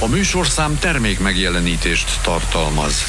A műsorszám termék megjelenítést tartalmaz.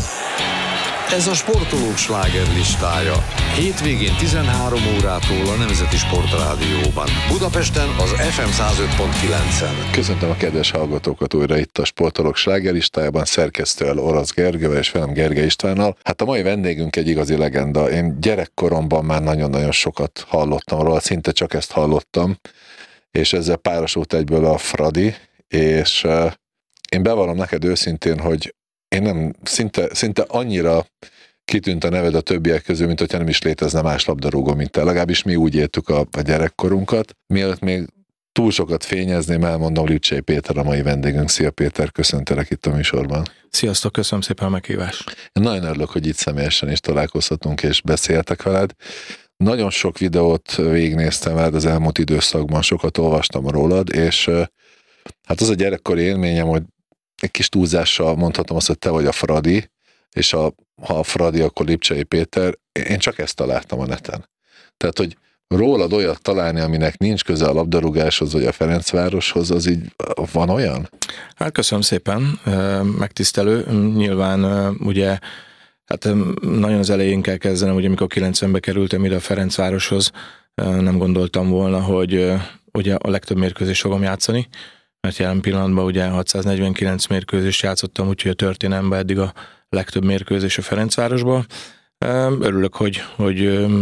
Ez a sportolók slágerlistája. Hétvégén 13 órától a Nemzeti Sportrádióban. Budapesten az FM 105.9-en. Köszöntöm a kedves hallgatókat újra itt a Sportolók slágerlistájában, szerkesztővel, Orosz Gergővel és velem Gergely Istvánnal. Hát a mai vendégünk egy igazi legenda. Én gyerekkoromban már nagyon-nagyon sokat hallottam róla, szinte csak ezt hallottam, és ezzel párosult egyből a Fradi, és én bevallom neked őszintén, hogy én nem, szinte annyira kitűnt a neved a többiek közül, mint hogyha nem is létezne más labdarúgó, mint te. Legalábbis mi úgy éltük a gyerekkorunkat. Mielőtt még túl sokat fényezném, elmondom, Lipcsei Péter a mai vendégünk. Szia Péter, köszöntelek itt a műsorban. Sziasztok, köszönöm szépen a meghívást. Én nagyon örülök, hogy itt személyesen is találkozhatunk és beszéltek veled. Nagyon sok videót végignéztem veled az elmúlt időszakban, sokat olvastam rólad, és hát az a gyerekkori élményem, hogy egy kis túlzással mondhatom azt, hogy te vagy a Fradi, és ha a Fradi, akkor Lipcsei Péter. Én csak ezt találtam a neten. Tehát, hogy rólad olyat találni, aminek nincs köze a labdarúgáshoz, vagy a Ferencvároshoz, az így van olyan? Hát köszönöm szépen, megtisztelő. Nyilván ugye, hát nagyon az elején kell kezdenem, ugye amikor 90-be kerültem ide a Ferencvároshoz, nem gondoltam volna, hogy ugye a legtöbb mérkőzést fogom játszani, mert jelen pillanatban ugye 649 mérkőzést játszottam, úgyhogy a történelemben eddig a legtöbb mérkőzés a Ferencvárosban. Örülök, hogy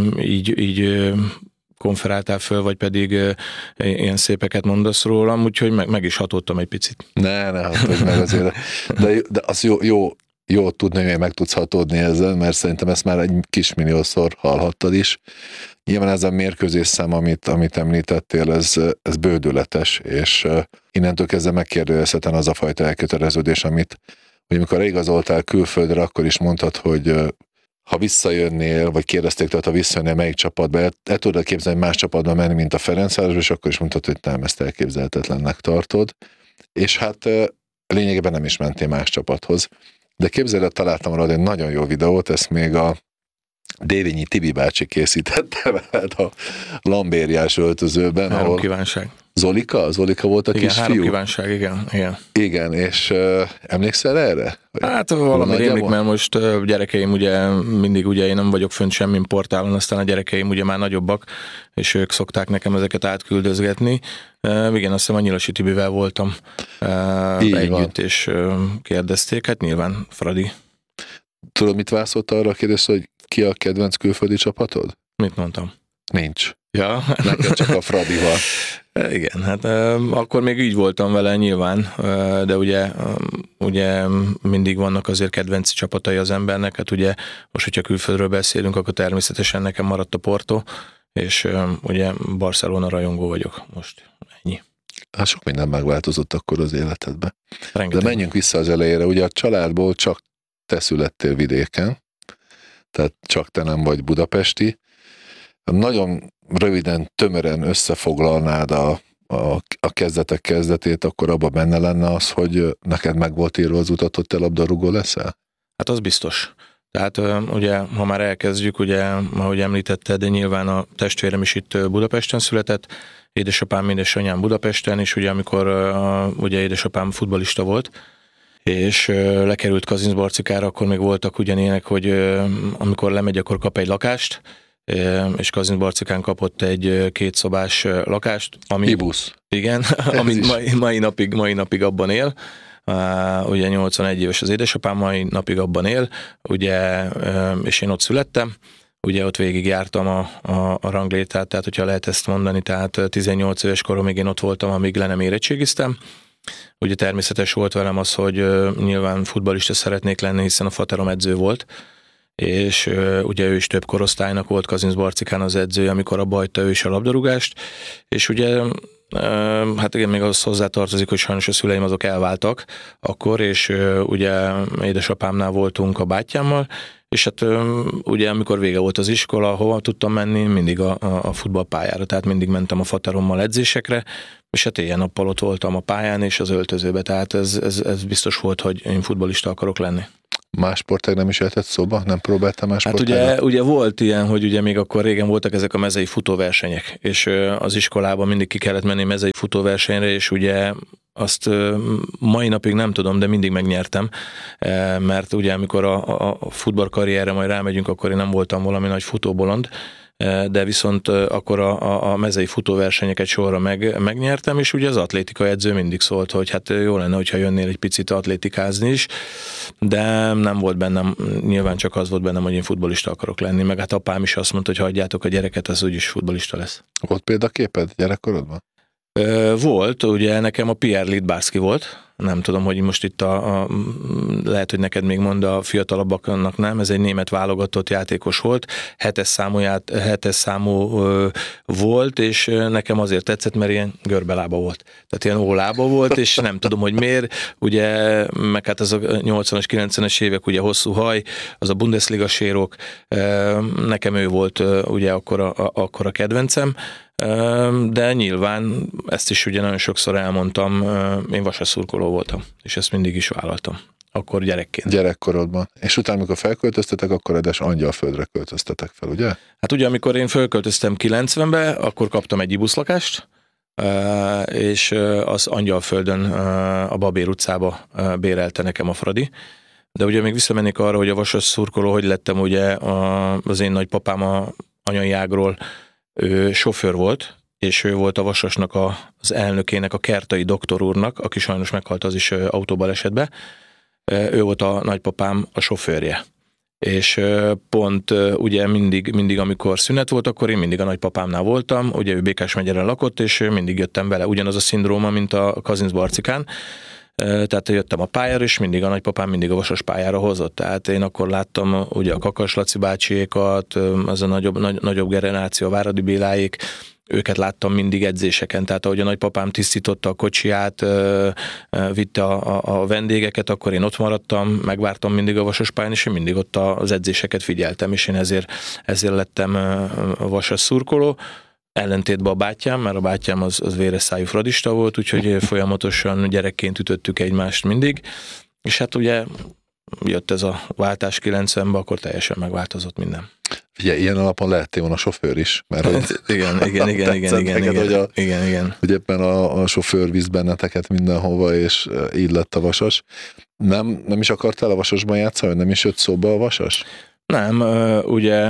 így konferáltál föl, vagy pedig ilyen szépeket mondasz rólam, úgyhogy meg is hatódtam egy picit. Ne hatódj meg azért. De az jó tudni, hogy meg tudsz hatódni ezzel, mert szerintem ezt már egy kis milliószor hallhattad is. Nyilván ez a mérkőzés szám, amit említettél, ez bődületes, és innentől kezdve megkérdőjelezhetetlen az a fajta elköteleződés, amit, hogy amikor leigazoltál külföldre, akkor is mondtad, hogy ha visszajönnél, vagy kérdezték tőled, ha visszajönnél melyik csapatba, el tudod képzelni más csapatba menni, mint a Ferencvárosba, és akkor is mondtad, hogy nem, ezt elképzelhetetlennek tartod. És hát lényegében nem is mentél más csapathoz. De képzeld el, találtam rá egy nagyon jó videót, ezt még a Dévényi Tibi bácsi készítette veled a lambériás öltözőben. 3 kívánság. Zolika volt a kisfiú? 3 kívánság, igen. Igen, és emlékszel erre? Hát valami rémlik, mert most gyerekeim ugye mindig ugye én nem vagyok fönt semmin portálon, aztán a gyerekeim ugye már nagyobbak, és ők szokták nekem ezeket átküldözgetni. Igen, azt hiszem a Nyilasi Tibivel voltam együtt, van. És kérdezték, hát nyilván Fradi. Tudod, mit válaszolt arra a kérdés, hogy ki a kedvenc külföldi csapatod? Mit mondtam? Nincs. Ja. Neked csak a Fradi van. Igen, hát akkor még így voltam vele nyilván, de ugye mindig vannak azért kedvenci csapatai az embernek, hát ugye most, hogyha külföldről beszélünk, akkor természetesen nekem maradt a Porto, és ugye Barcelona rajongó vagyok most, ennyi. Hát sok minden megváltozott akkor az életedben. Rengeteg. De menjünk vissza az elejére, ugye a családból csak te születtél vidéken, tehát csak te nem vagy budapesti. Nagyon röviden, tömören összefoglalnád a kezdetek kezdetét, akkor abban benne lenne az, hogy neked meg volt írva az utat, hogy te labdarúgó leszel? Hát az biztos. Tehát ugye, ha már elkezdjük, ugye, ahogy említetted, de nyilván a testvérem is itt Budapesten született, édesapám, édesanyám Budapesten, és ugye amikor ugye édesapám futballista volt, és lekerült Kazincbarcikára, akkor még voltak ugyanilyenek, hogy amikor lemegy, akkor kap egy lakást, és Kazincbarcikán kapott egy 2 szobás lakást. Ibusz. Igen, ami mai napig abban él. Ugye 81 éves az édesapám, mai napig abban él, ugye, és én ott születtem. Ugye ott végigjártam a ranglétrát, tehát hogyha lehet ezt mondani, tehát 18 éves koromig én ott voltam, amíg le nem érettségiztem. Ugye természetes volt velem az, hogy nyilván futballista szeretnék lenni, hiszen a faterom edző volt, és ugye ő is több korosztálynak volt Kazincbarcikán az edzője, amikor abba hagyta ő is a labdarúgást, és ugye hát igen, még az hozzátartozik, hogy sajnos a szüleim azok elváltak akkor, és ugye édesapámnál voltunk a bátyámmal, és hát ugye amikor vége volt az iskola, hova tudtam menni, mindig a futballpályára, tehát mindig mentem a faterommal edzésekre, és hát éjjel-nappal ott voltam a pályán és az öltözőbe, tehát ez biztos volt, hogy én futballista akarok lenni. Más sportág nem is jöhetett szóba? Nem próbáltam más sportágat? Hát ugye volt ilyen, hogy ugye még akkor régen voltak ezek a mezei futóversenyek, és az iskolában mindig ki kellett menni mezei futóversenyre, és ugye azt mai napig nem tudom, de mindig megnyertem, mert ugye amikor a futballkarrierre majd rámegyünk, akkor én nem voltam valami nagy futóbolond, de viszont akkor a mezei futóversenyeket sorra megnyertem, és ugye az atlétika edző mindig szólt, hogy hát jó lenne, hogyha jönnél egy picit atlétikázni is, de nem volt bennem, nyilván csak az volt bennem, hogy én futballista akarok lenni, meg hát apám is azt mondta, hogy hagyjátok a gyereket, az úgyis futballista lesz. Volt példaképed gyerekkorodban? Volt, ugye nekem a Pierre Littbarski volt, nem tudom, hogy most itt lehet, hogy neked még mond a fiatalabbaknak nem, ez egy német válogatott játékos volt, 7-es számú volt, és nekem azért tetszett, mert ilyen görbelába volt. Tehát ilyen ólába volt, és nem tudom, hogy miért, ugye, meg hát ez a 80-as, 90-es évek, ugye hosszú haj, az a Bundesliga sérok, nekem ő volt ugye akkor a kedvencem, de nyilván ezt is ugye nagyon sokszor elmondtam, én Vasas szurkoló voltam, és ezt mindig is vállaltam. Akkor gyerekként. Gyerekkorodban. És utána, amikor felköltöztetek, akkor edes Angyalföldre költöztetek fel, ugye? Hát ugye, amikor én felköltöztem 90-be, akkor kaptam egy ibuszlakást, és az Angyalföldön a Babér utcába bérelte nekem a Fradi. De ugye még visszamennék arra, hogy a Vasas szurkoló, hogy lettem ugye az én nagypapám a anyai ágról, ő sofőr volt, és ő volt a Vasasnak az elnökének, a Kertai doktor úrnak, aki sajnos meghalt az is autóbalesetbe. Ő volt a nagypapám a sofőrje. És pont ugye mindig amikor szünet volt, akkor én mindig a nagypapámnál voltam, ugye ő Békás megyeren lakott, és mindig jöttem vele. Ugyanaz a szindróma, mint a Kazincbarcikán. Tehát jöttem a pályára, és mindig a nagypapám mindig a Vasas pályára hozott. Tehát én akkor láttam ugye a Kakas Laci bácsiékat, az a nagyobb generáció, a Váradi Béláék, őket láttam mindig edzéseken, tehát ahogy a nagypapám tisztította a kocsiját, vitte a vendégeket, akkor én ott maradtam, megvártam mindig a Vasas pályán, és én mindig ott az edzéseket figyeltem, és én ezért lettem a Vasas szurkoló. Ellentétben a bátyám, mert a bátyám az véres szájú fradista volt, úgyhogy folyamatosan gyerekként ütöttük egymást mindig, és hát ugye jött ez a váltás 90-ben, akkor teljesen megváltozott minden. Ugye, ilyen alapon lehettél volna sofőr is, mert igen. Hogy éppen a sofőr visz benneteket mindenhova, és így lett a Vasas. Nem is akartál a Vasasban játszani, nem is jött szóba a Vasas? Nem, ugye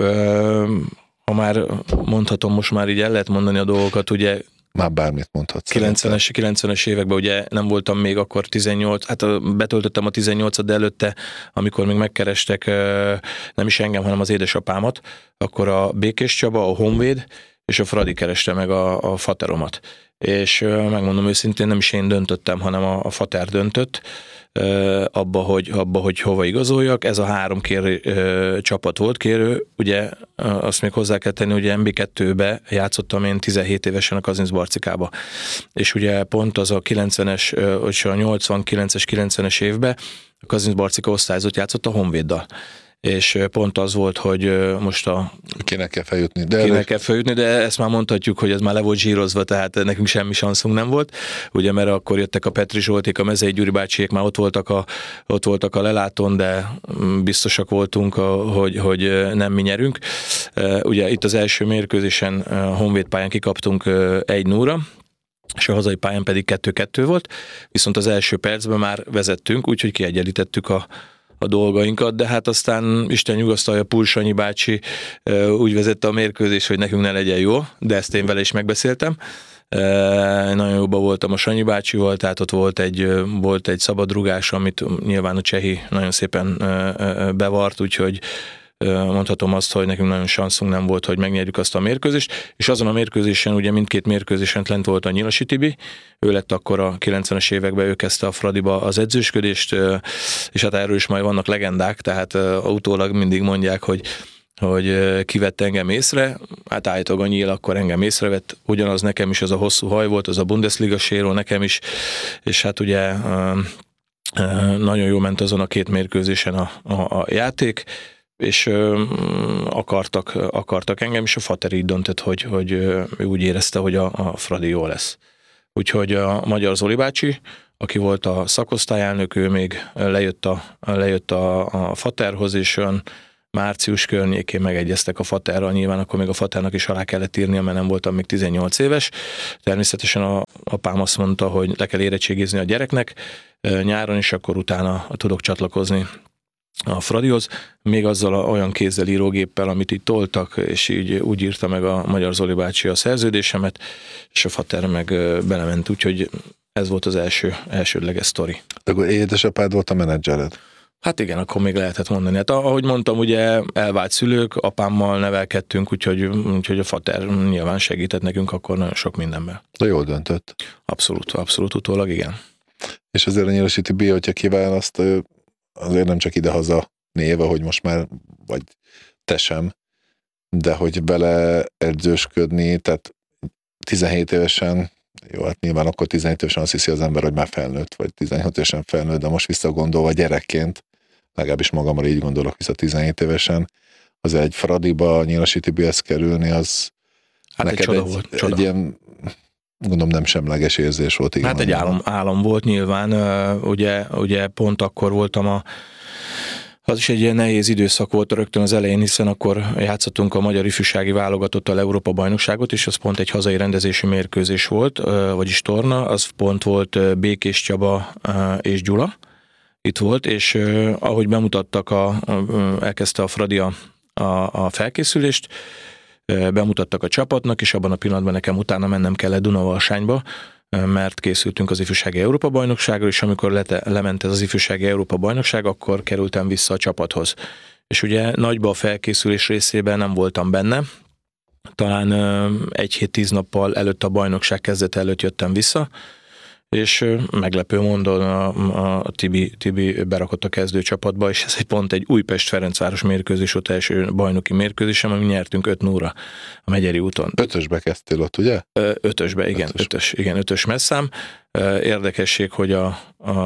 ha már mondhatom, most már így el lehet mondani a dolgokat, ugye már bármit mondhatsz. 90-es években ugye nem voltam még akkor 18, hát betöltöttem a 18-at, de előtte, amikor még megkerestek nem is engem, hanem az édesapámat, akkor a Békés Csaba, a Honvéd és a Fradi kereste meg a fateromat. És megmondom őszintén, nem is én döntöttem, hanem a fater döntött abba, hogy hova igazoljak. Ez a 3 csapat volt kérő, ugye azt még hozzá kell tenni, hogy MB2-be játszottam én 17 évesen a Kazincbarcikába. És ugye pont az a 90-es, vagy a 89-es, 90-es évben a Kazincbarcika osztályzott játszott a Honvéddal. És pont az volt, hogy most Kéne kell feljutni. De ezt már mondhatjuk, hogy ez már le volt zsírozva, tehát nekünk semmi sanszunk nem volt. Ugye, mert akkor jöttek a Petri Zsolték, a Mezei Gyuri bácsiék, már ott voltak a lelátón, de biztosak voltunk, hogy nem mi nyerünk. Ugye itt az első mérkőzésen a Honvéd pályán kikaptunk 1-0-ra, és a hazai pályán pedig 2-2 volt, viszont az első percben már vezettünk, úgyhogy kiegyenlítettük a dolgainkat, de hát aztán Isten nyugasztalja, Pul Sanyi bácsi úgy vezette a mérkőzést, hogy nekünk ne legyen jó, de ezt én vele is megbeszéltem. Nagyon jóban voltam a Sanyi bácsival, tehát ott volt egy szabadrugás, amit nyilván a Csehi nagyon szépen bevart, úgyhogy mondhatom azt, hogy nekünk nagyon sanszunk nem volt, hogy megnyerjük azt a mérkőzést, és azon a mérkőzésen, ugye mindkét mérkőzésen lent volt a Nyilasi Tibi, ő lett akkor a 90-es években, ő kezdte a Fradiba az edzősködést, és hát erről is majd vannak legendák, tehát utólag mindig mondják, hogy kivett engem észre, hát állítólag a Nyíl akkor engem észrevett, ugyanaz nekem is az a hosszú haj volt, az a Bundesliga sérül nekem is, és hát ugye nagyon jól ment azon a 2 mérkőzésen a játék, és akartak engem, és a fater így döntött, hogy ő úgy érezte, hogy a Fradi jó lesz. Úgyhogy a Magyar Zoli bácsi, aki volt a szakosztályelnök, ő még lejött a faterhoz, és olyan március környékén megegyeztek a faterral, nyilván akkor még a faternak is alá kellett írnia, mert nem voltam még 18 éves. Természetesen a apám azt mondta, hogy le kell érettségizni a gyereknek nyáron, és akkor utána tudok csatlakozni a Fradihoz, még azzal olyan kézzel írógéppel, amit így toltak, és így úgy írta meg a Magyar Zoli bácsi a szerződésemet, és a fater meg belement, úgyhogy ez volt az elsődleges sztori. De akkor édesapád volt a menedzsered? Hát igen, akkor még lehetett mondani. Hát ahogy mondtam, ugye elvált szülők, apámmal nevelkedtünk, úgyhogy a fater nyilván segített nekünk akkor nagyon sok mindenben. De jól döntött. Abszolút utólag, igen. És azért a Nyilasi Tibi, hogyha kiválaszt, azért nem csak idehaza név, hogy most már, vagy te sem, de hogy bele edzősködni, tehát 17 évesen, jó, hát nyilván akkor 17 évesen azt hiszi az ember, hogy már felnőtt, vagy 16 évesen felnőtt, de most visszagondolva gyerekként, legalábbis magamra így gondolok vissza 17 évesen, az egy Fradiba, Nyilasi Tibihez kerülni, az hát neked egy ilyen, gondolom nem semleges érzés volt. Igen, hát egy álom volt nyilván, ugye pont akkor voltam az is egy ilyen nehéz időszak volt rögtön az elején, hiszen akkor játszottunk a magyar ifjúsági válogatottal Európa bajnokságot, és az pont egy hazai rendezésű mérkőzés volt, vagyis torna, az pont volt Békés Csaba és Gyula itt volt, és ahogy bemutattak, elkezdte a Fradi a felkészülést, bemutattak a csapatnak, és abban a pillanatban nekem utána mennem kellett Dunavalsányba, mert készültünk az ifjúsági Európa-bajnokságra, és amikor lement ez az ifjúsági Európa-bajnokság, akkor kerültem vissza a csapathoz. És ugye nagyba a felkészülés részében nem voltam benne, talán 1-7-10 nappal előtt a bajnokság kezdete előtt jöttem vissza, és meglepő módon a Tibi berakott a kezdőcsapatba, és ez pont egy Újpest-Ferencváros mérkőzés volt, első bajnoki mérkőzésem, ami nyertünk 5-0-ra a Megyeri úton. 5-ösbe kezdtél ott, ugye? 5-ösbe, igen, 5-ös messzám. Érdekesség, hogy a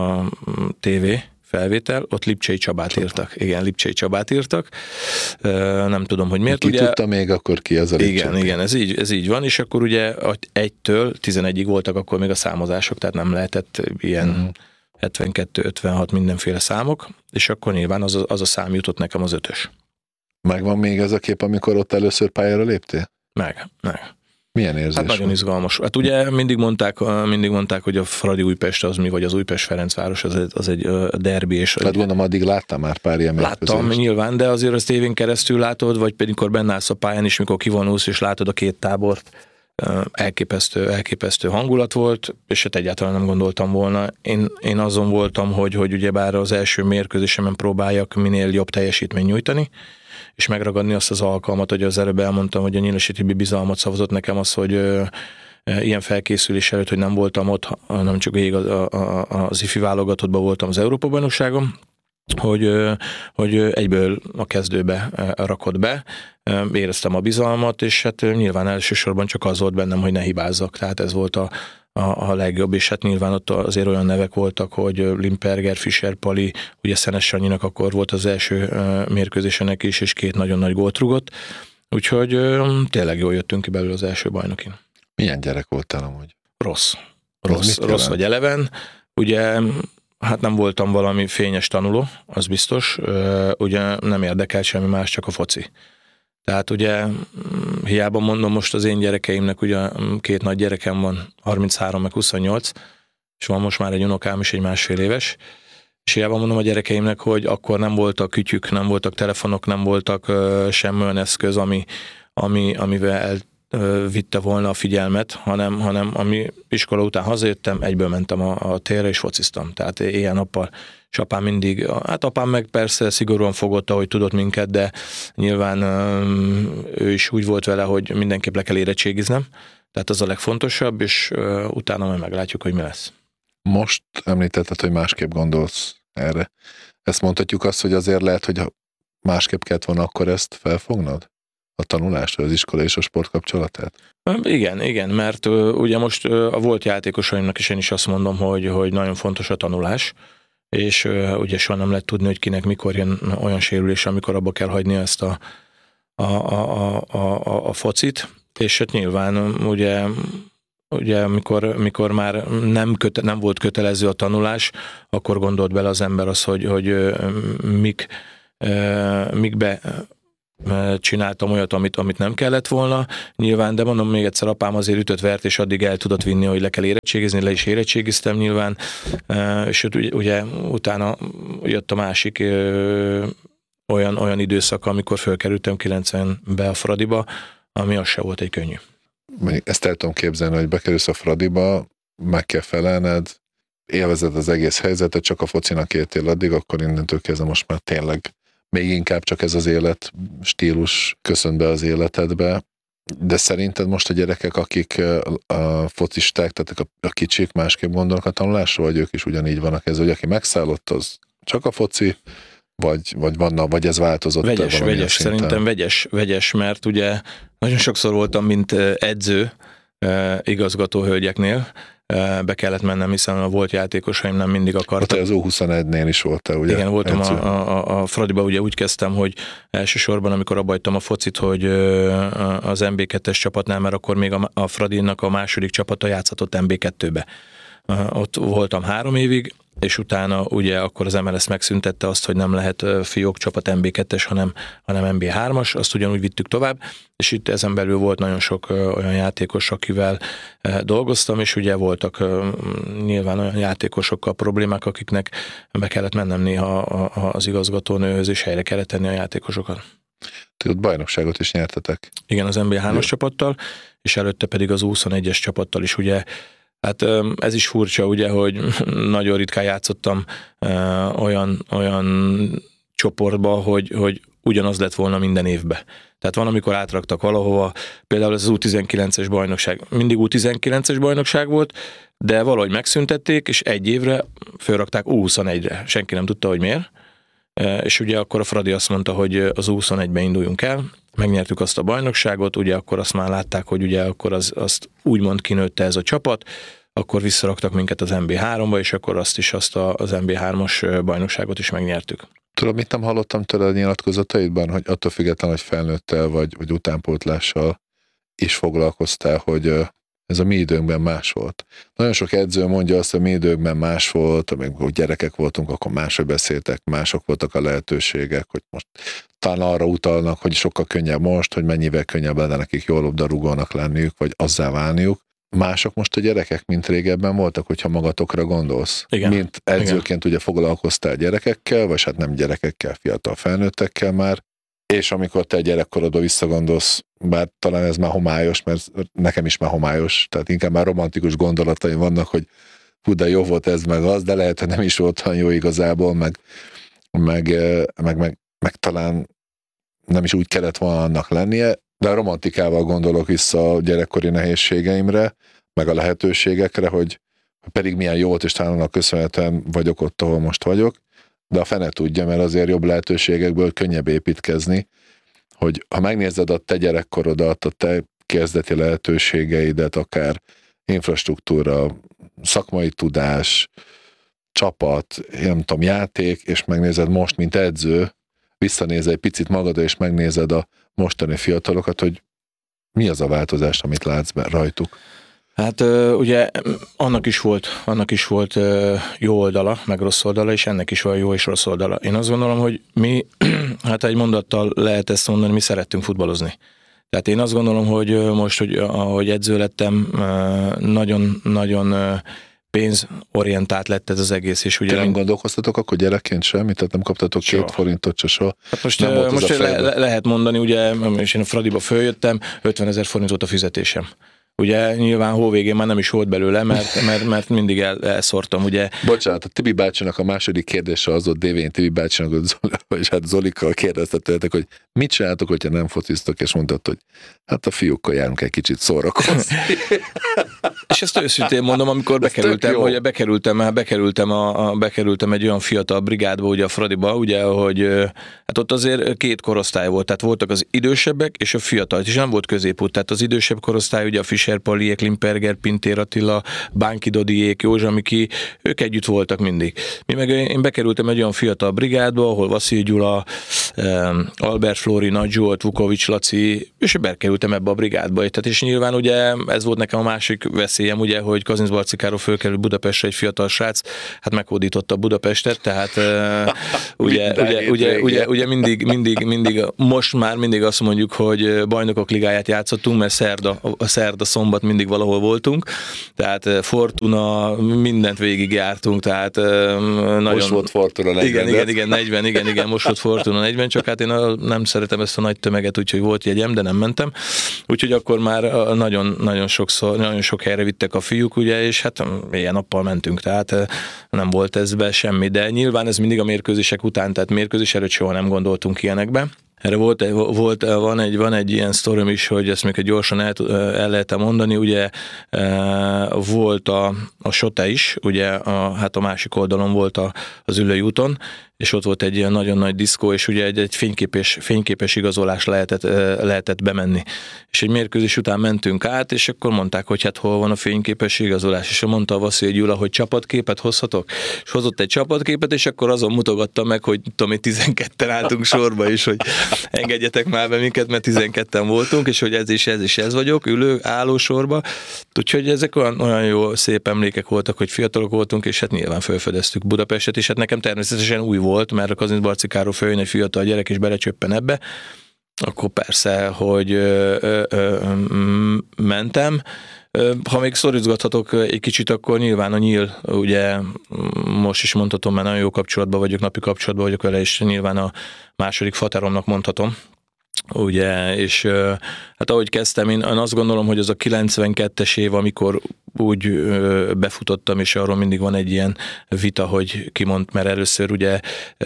TV felvétel, ott Lipcsei Csabát írtak. Igen, Lipcsei Csabát írtak. Nem tudom, hogy miért. Ki ugye, tudta még akkor ki az a Lipcsei? Igen, ez így van, és akkor ugye 1-től 11-ig voltak akkor még a számozások, tehát nem lehetett ilyen 72-56 mindenféle számok, és akkor nyilván az a szám jutott nekem az 5-ös. Megvan még ez a kép, amikor ott először pályára léptél? Meg. Milyen érzés? Hát nagyon izgalmas. Hát ugye mindig mondták, hogy a Fradi Újpest az mi, vagy az Újpest-Ferencváros az egy derbi. És hát gondolom, addig láttam már pár ilyen mérkőzést. Láttam nyilván, de azért az tévén keresztül látod, vagy pedig mikor bennállsz a pályán is, mikor kivonulsz és látod a két tábort, elképesztő hangulat volt, és hát egyáltalán nem gondoltam volna. Én azon voltam, hogy ugyebár az első mérkőzésemen próbáljak minél jobb teljesítményt nyújtani, és megragadni azt az alkalmat, hogy az előbb elmondtam, hogy a Nyilasi Tibi bizalmat szavazott nekem az, hogy ilyen felkészülés előtt, hogy nem voltam ott, hanem csak végig az ifi válogatottban voltam az Európa-bajnokságon, hogy egyből a kezdőbe rakott be, éreztem a bizalmat, és hát nyilván elsősorban csak az volt bennem, hogy ne hibázzak, tehát ez volt a legjobb, és hát nyilván ott azért olyan nevek voltak, hogy Limperger, Fischer, Pali, ugye Szenes Sanyinak akkor volt az első mérkőzésenek is, és 2 nagyon nagy gólt rugott, úgyhogy tényleg jól jöttünk ki belőle az első bajnokin. Milyen gyerek voltál amúgy? Rossz vagy eleven, ugye hát nem voltam valami fényes tanuló, az biztos, ugye nem érdekelt semmi más, csak a foci. Tehát ugye hiába mondom most az én gyerekeimnek, ugye 2 nagy gyerekem van, 33 meg 28, és van most már egy unokám is, egy 1,5 éves, és hiába mondom a gyerekeimnek, hogy akkor nem voltak kütyük, nem voltak telefonok, nem voltak semmi olyan eszköz, amivel vitte volna a figyelmet, hanem ami iskola után hazajöttem, egyből mentem a térre és fociztam. Tehát éjjel-nappal. És apám mindig, hát apám meg persze szigorúan fogott, ahogy tudott minket, de nyilván ő is úgy volt vele, hogy mindenképp le kell érettségiznem. Tehát az a legfontosabb, és utána majd meglátjuk, hogy mi lesz. Most említetted, hogy másképp gondolsz erre. Ezt mondhatjuk azt, hogy azért lehet, hogy másképp kellett volna akkor ezt felfognod? A tanulást, az iskola és a sport kapcsolatát? Igen, mert ugye most a volt játékosaimnak is én is azt mondom, hogy nagyon fontos a tanulás, és ugye soha nem lehet tudni, hogy kinek mikor jön olyan sérülés, amikor abba kell hagyni ezt a focit, és hát nyilván ugye mikor már nem volt kötelező a tanulás, akkor gondolt bele az ember az, hogy mik mikbe csináltam olyat, amit nem kellett volna, nyilván, de mondom még egyszer, apám azért ütött-vert, és addig el tudott vinni, hogy le kell érettségizni, le is érettségiztem nyilván, és ugye utána jött a másik olyan időszak, amikor fölkerültem 90-be a Fradiba, ami az se volt egy könnyű. Ezt el tudom képzelni, hogy bekerülsz a Fradiba, meg kell felelned, élvezed az egész helyzetet, csak a focinak éltél addig, akkor innentől kezdve most már tényleg még inkább csak ez az élet stílus köszönt be az életedbe. De szerinted most a gyerekek, akik a focisták, tehát a kicsik másképp gondolnak a tanulásról, vagy ők is ugyanígy vannak ez, hogy aki megszállott, az csak a foci, vagy ez változott? Vegyes, szerintem vegyes, mert ugye nagyon sokszor voltam, mint edző igazgató hölgyeknél, be kellett mennem, hiszen a volt játékosaim nem mindig akartak. Hát az U21-nél is voltál, ugye? Igen, voltam a Fradiba, ugye úgy kezdtem, hogy elsősorban, amikor abbahagytam a focit, hogy az MB2-es csapatnál, mert akkor még a Fradinak a második csapata játszhatott MB2-be. Ott voltam 3 évig, és utána ugye akkor az MLS megszüntette azt, hogy nem lehet fiók csapat MB2-es, hanem MB3-as, azt ugyanúgy vittük tovább, és itt ezen belül volt nagyon sok olyan játékos, akivel dolgoztam, és ugye voltak nyilván olyan játékosokkal problémák, akiknek be kellett mennem néha az igazgatónőhöz, és helyre kellett tenni a játékosokat. Ti ott bajnokságot is nyertetek? Igen, az MB3-as csapattal, és előtte pedig az U21-es csapattal is, ugye. Hát ez is furcsa, ugye, hogy nagyon ritkán játszottam olyan csoportba, hogy ugyanaz lett volna minden évben. Tehát van, amikor átraktak valahova, például ez az U19-es bajnokság. Mindig U19-es bajnokság volt, de valahogy megszüntették, és egy évre fölrakták U21-re. Senki nem tudta, hogy miért. És ugye akkor a Fradi azt mondta, hogy az U21-ben induljunk el, megnyertük azt a bajnokságot, ugye akkor azt már látták, hogy ugye akkor azt úgymond kinőtte ez a csapat, akkor visszaraktak minket az MB3-ba, és akkor azt az MB3-as bajnokságot is megnyertük. Tudod, mit nem hallottam tőle a nyilatkozataidban, hogy attól függetlenül, hogy felnőttel vagy utánpótlással is foglalkoztál, hogy ez a mi időnkben más volt. Nagyon sok edző mondja azt, hogy mi időkben más volt, amikor gyerekek voltunk, akkor máshogy beszéltek, mások voltak a lehetőségek, hogy most talán arra utalnak, hogy sokkal könnyebb most, hogy mennyivel könnyebb lenne nekik jól labdarúgónak lenniük, vagy azzá válniuk. Mások most a gyerekek, mint régebben voltak, hogyha magatokra gondolsz. Igen. Mint edzőként ugye foglalkoztál gyerekekkel, vagy hát nem gyerekekkel, fiatal felnőttekkel már, és amikor te gyerekkorodba visszagondolsz, bár talán ez már homályos, mert nekem is már homályos, tehát inkább már romantikus gondolataim vannak, hogy hú, de jó volt ez meg az, de lehet, hogy nem is volt olyan jó igazából, meg talán nem is úgy kellett volna annak lennie, de a romantikával gondolok vissza a gyerekkori nehézségeimre, meg a lehetőségekre, hogy pedig milyen jó volt, és talán annak köszönhetően vagyok ott, ahol most vagyok, de a fene tudja, mert azért jobb lehetőségekből könnyebb építkezni, hogy ha megnézed a te gyerekkorodat, a te kezdeti lehetőségeidet, akár infrastruktúra, szakmai tudás, csapat, nem tudom, játék, és megnézed most, mint edző, visszanézel egy picit magadra, és megnézed a mostani fiatalokat, hogy mi az a változás, amit látsz rajtuk? Hát ugye annak is volt jó oldala, meg rossz oldala, és ennek is van jó és rossz oldala. Én azt gondolom, hogy mi, hát egy mondattal lehet ezt mondani, mi szerettünk futballozni. Tehát én azt gondolom, hogy most, hogy ahogy edző lettem, nagyon pénzorientált lett ez az egész. És ugye nem gondolkoztatok akkor gyerekként semmit? Tehát nem kaptatok soha. 2 forintot se soha? Hát most lehet mondani, ugye, és én a Fradiba följöttem, 50 000 forint volt a fizetésem. Ugye nyilván hóvégén már nem is volt belőle, mert mindig elszórtam, ugye. Bocsánat, a Tibi bácsinak a második kérdése az volt, Dévén Tibi bácsinak, és hát Zolikkal kérdeztetőletek, hogy mit csináltok, hogyha nem fociztok, és mondtad, hogy hát a fiúkkal járunk egy kicsit szórakozni. És ezt őszintén mondom, amikor bekerültem egy olyan fiatal brigádba, ugye a Fradiba, ugye, hogy hát ott azért 2 korosztály volt, tehát voltak az idősebbek és a fiatal, és nem volt középút, tehát az idősebb korosztály, ugye a Fischer Fischer Paliék, Limperger, Pintér Attila, Bánki Dodiék, Józsa Miki, ők együtt voltak mindig. Én bekerültem egy olyan fiatal brigádba, ahol Vasszil Gyula, Albert Flóri, Nagy Zsolt, Vukovics Laci, és bekerültem ebbe a brigádba. Tehát és nyilván ugye ez volt nekem a másik veszélyem, ugye, hogy Kazincbarcikáról fölkerült Budapestre egy fiatal srác, hát meghódította Budapestet, tehát ugye mindig most már mindig azt mondjuk, hogy bajnokok ligáját játszottunk, mert szerda, szombat mindig valahol voltunk, tehát Fortuna, mindent végigjártunk, tehát nagyon... Most volt Fortuna 40. Igen, most volt Fortuna 40, csak hát én nem szeretem ezt a nagy tömeget, úgyhogy volt jegyem, de nem mentem. Úgyhogy akkor már nagyon sok helyre vittek a fiúk, ugye, és hát éjjel-nappal mentünk, tehát nem volt ezbe semmi, de nyilván ez mindig a mérkőzések után, tehát mérkőzés előtt soha nem gondoltunk ilyenekbe. Erre van egy ilyen sztorim is, hogy ezt még gyorsan el lehet mondani, ugye volt a Sote is, ugye a másik oldalon volt az Üllői úton, és ott volt egy ilyen nagyon nagy diszkó, és ugye egy fényképes igazolás lehetett bemenni. És egy mérkőzés után mentünk át, és akkor mondták, hogy hát hol van a fényképes igazolás, és mondta a Vasszil Gyula, hogy csapatképet hozhatok, és hozott egy csapatképet, és akkor azon mutogatta meg, hogy tudom, 12-en álltunk sorba is, hogy engedjetek már be minket, mert 12-en voltunk, és hogy ez vagyok, álló sorba. Úgyhogy ezek olyan jó, szép emlékek voltak, hogy fiatalok voltunk, és hát nyilván felfedeztük Budapestet, és hát nekem természetesen új volt, mert a Kazincbarcikáról följön egy fiatal gyerek, és belecsöppen ebbe, akkor persze, hogy mentem. Ha még szorítgathatok egy kicsit, akkor nyilván a Nyíl, ugye most is mondhatom, mert nagyon jó kapcsolatban vagyok, napi kapcsolatban vagyok vele, és nyilván a második fateromnak mondhatom. Ugye, és hát ahogy kezdtem, én azt gondolom, hogy az a 92-es év, amikor úgy befutottam, és arról mindig van egy ilyen vita, hogy ki mond, mert először ugye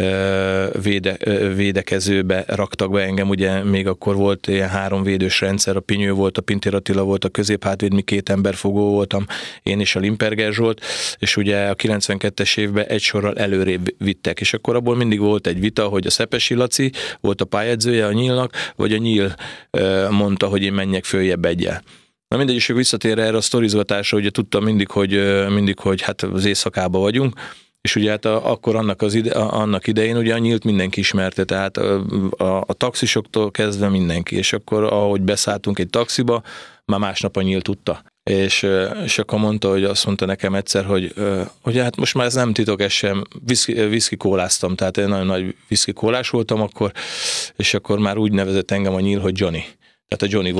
védekezőbe raktak be engem, ugye még akkor volt ilyen 3 védős rendszer, a Pinyő volt, a Pintér Attila volt, a középhátvéd, mi 2 emberfogó voltam, én és a Limperger Zsolt, és ugye a 92-es évben egy sorral előrébb vittek, és akkor abból mindig volt egy vita, hogy a Szepesi Laci volt a pályedzője a Nyílnak, vagy a Nyíl mondta, hogy én menjek följebb egyel. Na mindegy, és visszatérve erre a sztorizgatásra, ugye tudtam mindig, hogy hát az éjszakában vagyunk, és ugye hát akkor annak idején ugye a Nyílt mindenki ismerte, tehát a taxisoktól kezdve mindenki, és akkor ahogy beszálltunk egy taxiba, már másnap a Nyíl tudta. És akkor mondta, hogy azt mondta nekem egyszer, hogy hát most már ez nem titok, ez sem, viszki kóláztam, tehát én nagyon nagy viszki kólás voltam akkor, és akkor már úgy nevezett engem a Nyíl, hogy Johnny. Tehát a Johnny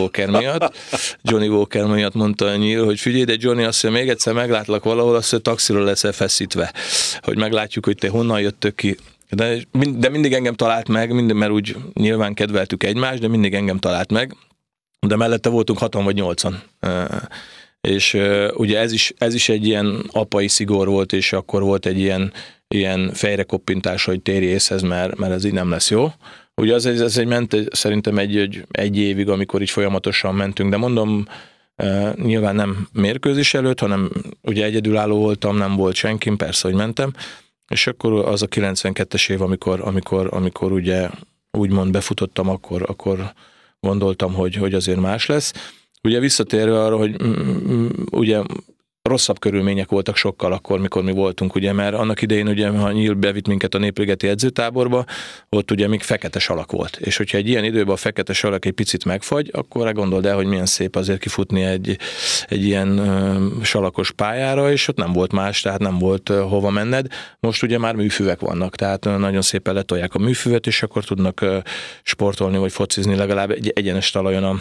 Walker miatt mondta a Nyíl, hogy figyelj, de Johnny, azt mondja, még egyszer meglátlak valahol, azt mondja, taxiról leszel feszítve, hogy meglátjuk, hogy te honnan jöttök ki. De mindig engem talált meg, mert úgy nyilván kedveltük egymást, de mindig engem talált meg, de mellette voltunk 6 vagy 8-an. És ugye ez is egy ilyen apai szigor volt, és akkor volt egy ilyen fejrekoppintás, hogy térj észhez, mert ez így nem lesz jó. Ugye ez ment szerintem egy évig, amikor így folyamatosan mentünk, de mondom, nyilván nem mérkőzés előtt, hanem ugye egyedülálló voltam, nem volt senkim, persze, hogy mentem, és akkor az a 92-es év, amikor ugye úgymond befutottam, akkor gondoltam, hogy azért más lesz. Ugye visszatérve arra, hogy ugye rosszabb körülmények voltak sokkal akkor, mikor mi voltunk, ugye, mert annak idején ugye, ha Nyíl bevitt minket a Népligeti edzőtáborba, ott ugye még fekete salak volt. És hogyha egy ilyen időben a fekete salak egy picit megfagy, akkor gondold el, hogy milyen szép azért kifutni egy ilyen salakos pályára, és ott nem volt más, tehát nem volt hova menned. Most ugye már műfüvek vannak, tehát nagyon szépen letolják a műfüvet, és akkor tudnak sportolni, vagy focizni legalább egy egyenes talajon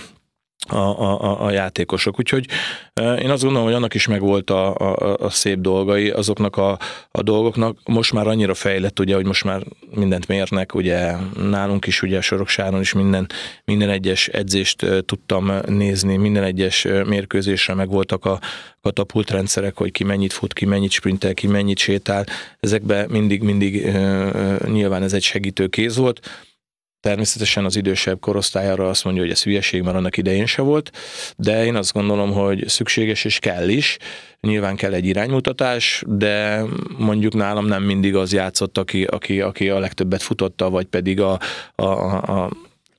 a játékosok. Úgyhogy én azt gondolom, hogy annak is megvolt a szép dolgai, azoknak a dolgoknak. Most már annyira fejlett, ugye, hogy most már mindent mérnek, ugye nálunk is, ugye Soroksáron is minden egyes edzést tudtam nézni, minden egyes mérkőzésre megvoltak a katapultrendszerek, hogy ki mennyit fut, ki mennyit sprintel, ki mennyit sétál. Ezekben mindig nyilván ez egy segítő kéz volt. Természetesen az idősebb korosztályára azt mondja, hogy ez hülyeség, mert annak idején se volt, de én azt gondolom, hogy szükséges és kell is. Nyilván kell egy iránymutatás, de mondjuk nálam nem mindig az játszott, aki a legtöbbet futotta, vagy pedig a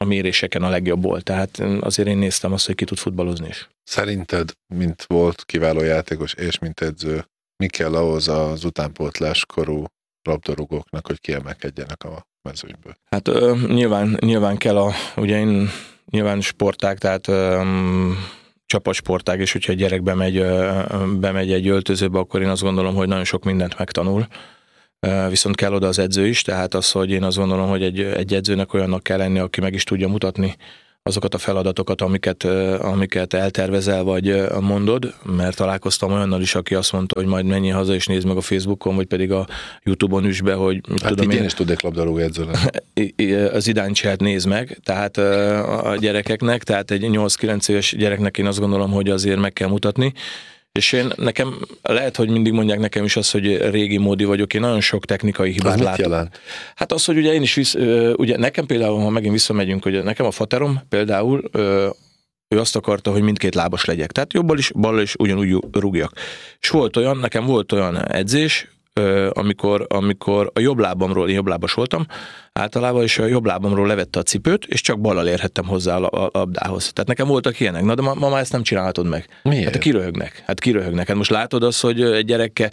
méréseken a legjobb volt. Tehát azért én néztem azt, hogy ki tud futballozni is. Szerinted, mint volt kiváló játékos és mint edző, mi kell ahhoz az utánpótlás korú labdarúgóknak, hogy kiemelkedjenek a mezőnyből? Hát nyilván kell ugye nyilván sportág, tehát csapatsportág, és hogyha egy gyerek bemegy egy öltözőbe, akkor én azt gondolom, hogy nagyon sok mindent megtanul. Viszont kell oda az edző is, tehát az, hogy én azt gondolom, hogy egy edzőnek olyannak kell lenni, aki meg is tudja mutatni azokat a feladatokat, amiket eltervezel, vagy mondod, mert találkoztam olyannal is, aki azt mondta, hogy majd menjél haza és nézd meg a Facebookon, vagy pedig a YouTube-on üs be, hogy hát tudom én is tudnék labdarúgó edző lenni. Az Idáncsiát nézd meg, tehát a gyerekeknek, tehát egy 8-9 éves gyereknek én azt gondolom, hogy azért meg kell mutatni. És nekem lehet, hogy mindig mondják nekem is azt, hogy régi módi vagyok, én nagyon sok technikai hibát látok. Jelent? Hát az, hogy ugye én is ugye nekem például, ha megint visszamegyünk, hogy nekem a faterom például, ő azt akarta, hogy mindkét lábas legyek. Tehát jobbal is, ballal is ugyanúgy rúgjak. És nekem volt olyan edzés, amikor a jobb lábamról, én jobblábas voltam általában, és a jobb lábamról levette a cipőt, és csak ballal érhettem hozzá a labdához. Tehát nekem voltak ilyenek. Na de ma már ezt nem csinálhatod meg. Miért? Hát kiröhögnek. Hát most látod azt, hogy egy gyerekkel,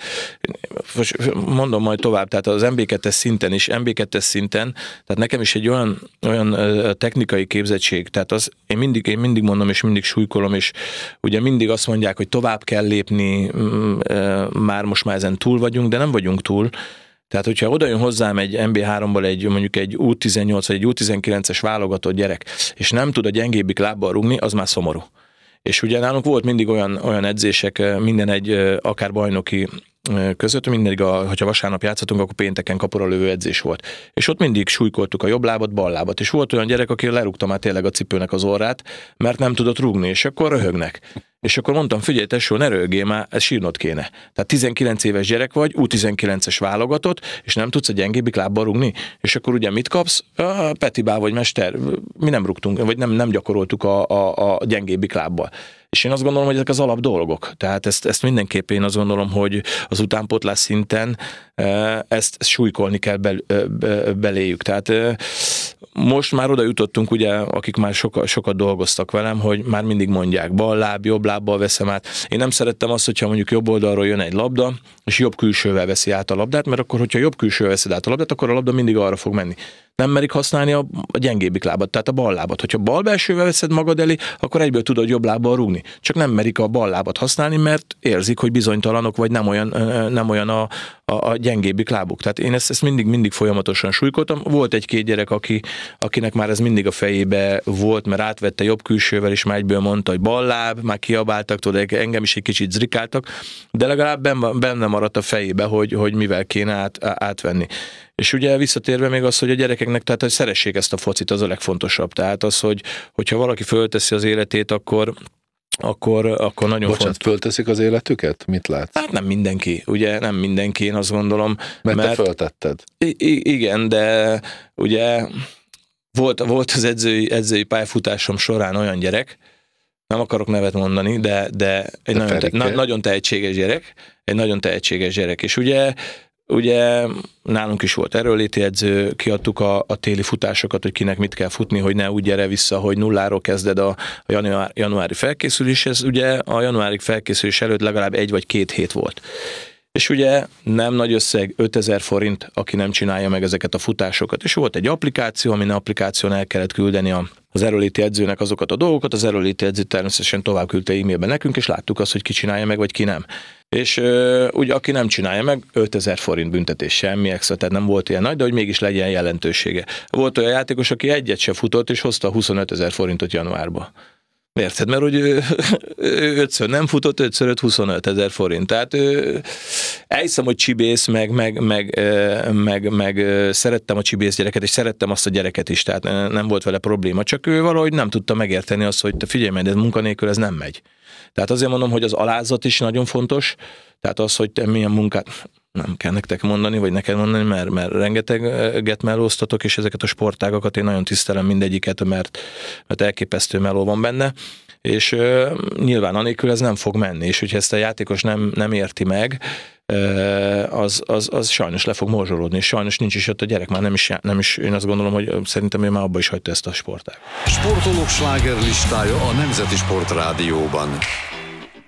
mondom majd tovább, tehát az MB2-es szinten, tehát nekem is egy olyan technikai képzettség, tehát az, én mindig mondom, és mindig súlykolom, és ugye mindig azt mondják, hogy tovább kell lépni, most már ezen túl vagyunk, de nem vagyunk túl. Tehát, hogyha oda jön hozzám egy MB3-ból mondjuk egy U18 vagy egy U19-es válogatott gyerek, és nem tud a gyengébbik lábbal rúgni, az már szomorú. És ugye nálunk volt mindig olyan edzések, minden egy akár bajnoki között, mindig, hogyha vasárnap játszottunk, akkor pénteken kapura lövő edzés volt. És ott mindig súlykoltuk a jobb lábat, bal lábat. És volt olyan gyerek, aki lerúgta már tényleg a cipőnek az orrát, mert nem tudott rúgni, és akkor röhögnek. És akkor mondtam, figyelj tesó, ne röhögjél már, ez sírnod kéne. Tehát 19 éves gyerek vagy, U19-es válogatott, és nem tudsz a gyengébbik lábbal rúgni. És akkor ugye mit kapsz? Petibá vagy mester, mi nem rúgtunk, vagy nem gyakoroltuk a gyengébbik lábbal. És én azt gondolom, hogy ezek az alap dolgok. Tehát ezt mindenképpen én azt gondolom, hogy az utánpótlás szinten ezt súlykolni kell beléjük. Tehát most már oda jutottunk, ugye, akik már sokat dolgoztak velem, hogy már mindig mondják, bal láb, jobb lábbal veszem át. Én nem szerettem azt, hogyha mondjuk jobb oldalról jön egy labda, és jobb külsővel veszi át a labdát, mert akkor, hogyha jobb külsővel veszed át a labdát, akkor a labda mindig arra fog menni. Nem merik használni a gyengébbik lábat, tehát a bal lábat. Hogyha bal belsővel veszed magad elé, akkor egyből tudod jobb lábbal rúgni. Csak nem merik a bal lábat használni, mert érzik, hogy bizonytalanok, vagy nem olyan a gyengébbik lábuk. Tehát én ezt mindig folyamatosan súlykoltam. Volt egy-két gyerek, akinek már ez mindig a fejébe volt, mert átvette jobb külsővel, és már egyből mondta, hogy bal láb, már kiabáltak, tudod, engem is egy kicsit zrikáltak, de legalább benne maradt a fejébe, hogy mivel kéne átvenni. És ugye visszatérve még az, hogy a gyerekeknek, tehát hogy szeressék ezt a focit, az a legfontosabb. Tehát az, hogyha valaki fölteszi az életét, akkor nagyon fontos. Fölteszik az életüket? Mit látsz? Hát nem mindenki, ugye nem mindenki, én azt gondolom. Mert te föltetted. Igen, de ugye volt az edzői pályafutásom során olyan gyerek, nem akarok nevet mondani, de egy nagyon tehetséges gyerek, és ugye nálunk is volt erőléti edző, kiadtuk a téli futásokat, hogy kinek mit kell futni, hogy ne úgy gyere vissza, hogy nulláról kezded a januári felkészüléshez. Ugye a januári felkészülés előtt legalább 1 vagy 2 hét volt. És ugye nem nagy összeg, 5000 forint, aki nem csinálja meg ezeket a futásokat. És volt egy applikáció, amin applikáción el kellett küldeni az erőléti edzőnek azokat a dolgokat, az erőléti edző természetesen tovább küldte e-mailben nekünk, és láttuk azt, hogy ki csinálja meg, vagy ki nem. És ugye aki nem csinálja meg, 5000 forint büntetés, semmi extra, tehát nem volt ilyen nagy, de hogy mégis legyen jelentősége. Volt olyan játékos, aki egyet se futott, és hozta 25 000 forintot januárba. Érted? Mert hogy ő 5-ször nem futott, 5-ször 25 000 forint. Tehát elhiszem, hogy csibész, meg szerettem a csibész gyereket, és szerettem azt a gyereket is, tehát nem volt vele probléma. Csak ő valahogy nem tudta megérteni azt, hogy te figyelj meg, de munkanélkül ez nem megy. Tehát azért mondom, hogy az alázat is nagyon fontos, tehát az, hogy te milyen munkát, nem kell nektek mondani, vagy neked mondani, mert rengeteget melóztatok, és ezeket a sportágakat én nagyon tisztelem mindegyiket, mert elképesztő meló van benne, és nyilván anélkül ez nem fog menni, és hogyha ezt a játékos nem érti meg, az sajnos le fog morzsolódni, és sajnos nincs is ott a gyerek, már nem is én azt gondolom, hogy szerintem ő már abba is hagyta ezt a sportágat. Sportolók slágerlistája a Nemzeti Sport Rádióban.